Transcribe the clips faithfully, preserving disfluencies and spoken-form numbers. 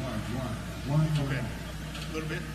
Okay. A little bit.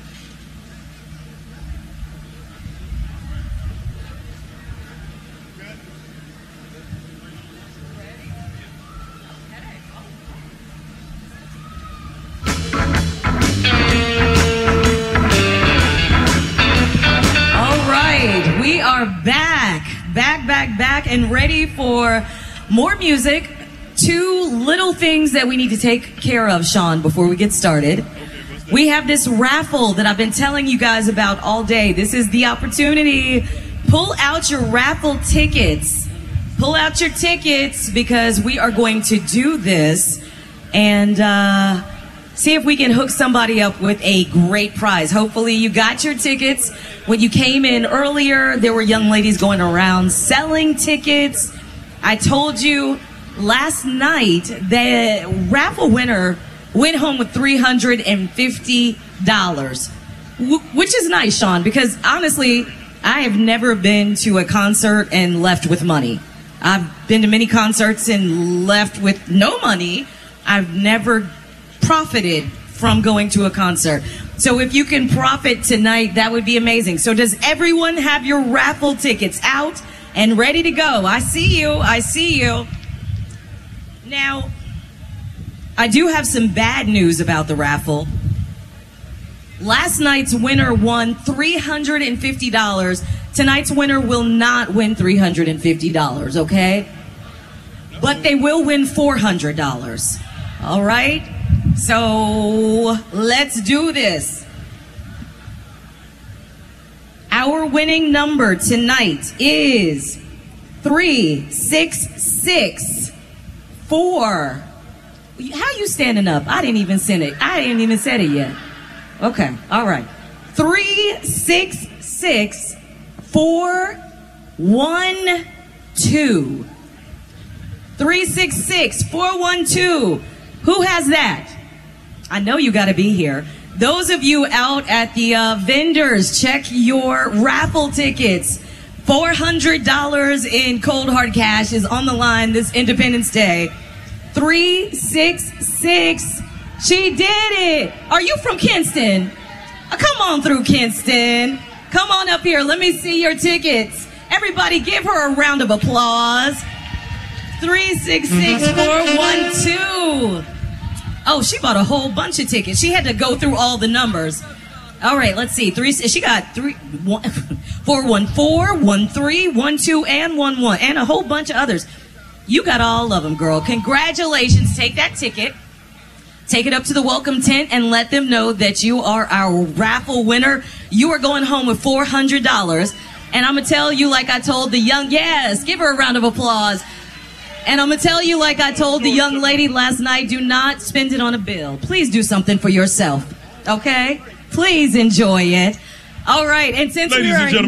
We are back, back, back, back, and ready for more music. Two little things that we need to take care of, Sean, before we get started. We have this raffle that I've been telling you guys about all day. This is the opportunity. Pull out your raffle tickets. Pull out your tickets because we are going to do this and uh, see if we can hook somebody up with a great prize. Hopefully you got your tickets. When you came in earlier, there were young ladies going around selling tickets. I told you last night the raffle winner went home with three hundred fifty dollars, which is nice, Sean, because honestly, I have never been to a concert and left with money. I've been to many concerts and left with no money. I've never profited from going to a concert. So if you can profit tonight, that would be amazing. So does everyone have your raffle tickets out and ready to go? I see you. I see you. Now, I do have some bad news about the raffle. Last night's winner won three hundred fifty dollars. Tonight's winner will not win three hundred fifty dollars, okay? But they will win four hundred dollars. All right? So let's do this. Our winning number tonight is three six six four. How you standing up? I didn't even send it. I didn't even said it yet. Okay, all right. Three six six four one two. Three six six four one two. Who has that? I know you got to be here. Those of you out at the uh, vendors, check your raffle tickets. four hundred dollars in cold hard cash is on the line this Independence Day. three six six. She did it. Are you from Kinston? Uh, come on through, Kinston. Come on up here. Let me see your tickets. Everybody give her a round of applause. three six six four one two. Oh, she bought a whole bunch of tickets. She had to go through all the numbers. All right, let's see. Three. She got three, one, four one four, one three, one two, and one one, and a whole bunch of others. You got all of them, girl. Congratulations. Take that ticket. Take it up to the welcome tent and let them know that you are our raffle winner. You are going home with four hundred dollars. And I'm going to tell you like I told the young, yes, give her a round of applause. And I'm going to tell you like I told the young lady last night, do not spend it on a bill. Please do something for yourself, okay? Please enjoy it. All right, and since Ladies we are... and gentlemen,